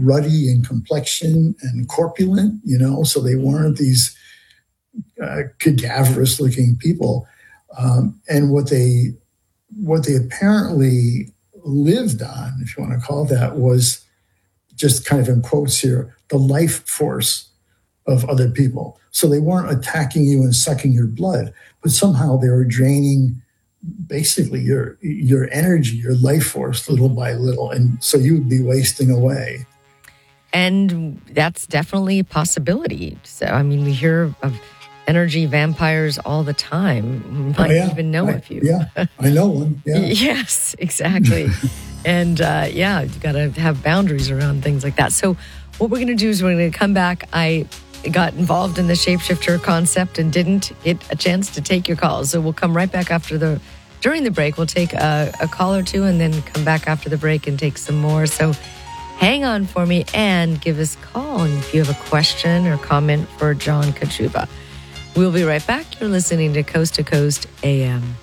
ruddy in complexion and corpulent, so they weren't these cadaverous looking people. And what they apparently lived on, if you want to call it that, was just kind of in quotes here, the life force of other people. So they weren't attacking you and sucking your blood, but somehow they were draining basically your energy, your life force, little by little. And so you would be wasting away. And that's definitely a possibility. So, I mean, we hear of energy vampires all the time. You might even know a few. Yeah, I know one. Yeah. Yes, exactly. And you've got to have boundaries around things like that. So what we're going to do is we're going to come back. I got involved in the shapeshifter concept and didn't get a chance to take your calls. So we'll come right back during the break. We'll take a call or two and then come back after the break and take some more. So hang on for me and give us a call if you have a question or comment for John Kachuba. We'll be right back. You're listening to Coast AM.